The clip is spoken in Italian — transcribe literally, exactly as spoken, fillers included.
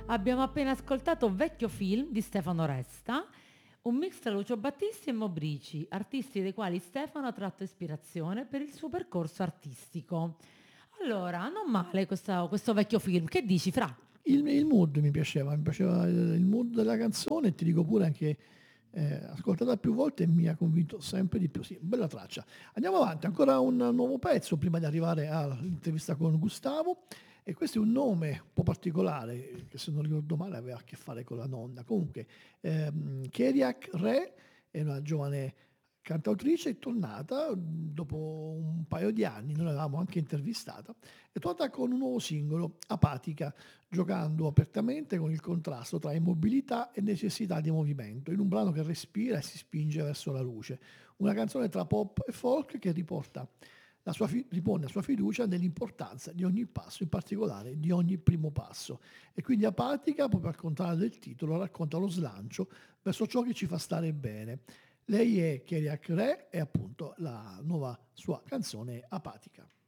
Abbiamo appena ascoltato Vecchio Film di Stefano Resta, un mix tra Lucio Battisti e Mobrici, artisti dei quali Stefano ha tratto ispirazione per il suo percorso artistico. Allora, non male questa- questo vecchio film, che dici, Fra? Il, il mood mi piaceva, mi piaceva il, il mood della canzone e ti dico pure anche, eh, ascoltata più volte mi ha convinto sempre di più. Sì, bella traccia. Andiamo avanti, ancora un nuovo pezzo prima di arrivare all'intervista con Gustavo. E questo è un nome un po' particolare, che se non ricordo male aveva a che fare con la nonna. Comunque, ehm, Keriak Re è una giovane cantautrice, è tornata mh, dopo un paio di anni, noi l'avevamo anche intervistata, è tornata con un nuovo singolo, Apatica, giocando apertamente con il contrasto tra immobilità e necessità di movimento, in un brano che respira e si spinge verso la luce. Una canzone tra pop e folk che riporta la sua fi- ripone la sua fiducia nell'importanza di ogni passo, in particolare di ogni primo passo. E quindi Apatica, proprio al contrario del titolo, racconta lo slancio verso ciò che ci fa stare bene. Lei è Kyriak Re e appunto la nuova sua canzone Apatica.